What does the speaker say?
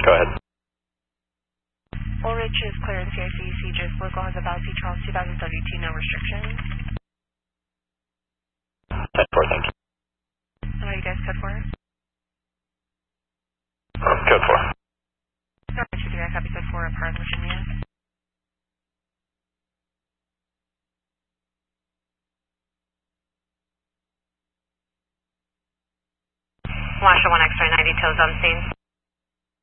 Go ahead. Ulrich is clear in CICEC, just local has a valid Charles 2032, no restrictions. 10-4, thank you. And what do you guys code for? Code 4. Ulrich, you guys copy code 4 at Park, Virginia. Washington 1 X-ray 90 toes on scene.